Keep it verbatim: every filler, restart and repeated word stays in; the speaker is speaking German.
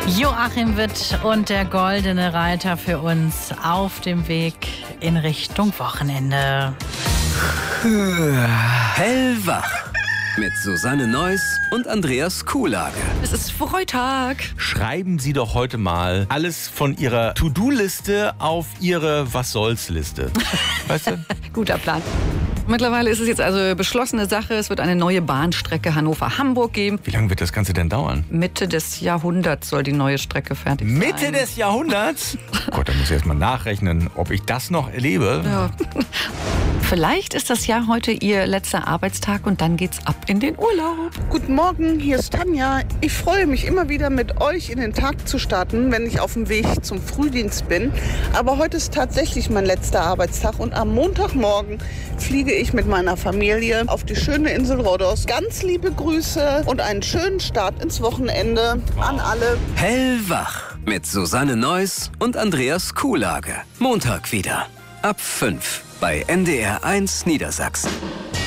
Joachim Witt und der Goldene Reiter für uns auf dem Weg in Richtung Wochenende. Hellwach mit Susanne Neuss und Andreas Kuhlage. Es ist Freitag. Schreiben Sie doch heute mal alles von Ihrer To-Do-Liste auf Ihre Was-soll's-Liste. Weißt du? Guter Plan. Mittlerweile ist es jetzt also beschlossene Sache. Es wird eine neue Bahnstrecke Hannover-Hamburg geben. Wie lange wird das Ganze denn dauern? Mitte des Jahrhunderts soll die neue Strecke fertig sein. Mitte des Jahrhunderts? Oh Gott, da muss ich erst mal nachrechnen, ob ich das noch erlebe. Ja. Vielleicht ist das ja heute Ihr letzter Arbeitstag und dann geht's ab in den Urlaub. Guten Morgen, hier ist Tanja. Ich freue mich immer wieder mit euch in den Tag zu starten, wenn ich auf dem Weg zum Frühdienst bin. Aber heute ist tatsächlich mein letzter Arbeitstag und am Montagmorgen fliege ich mit meiner Familie auf die schöne Insel Rhodos. Ganz liebe Grüße und einen schönen Start ins Wochenende an alle. Hellwach mit Susanne Neuss und Andreas Kuhlage. Montag wieder ab fünf bei N D R eins Niedersachsen.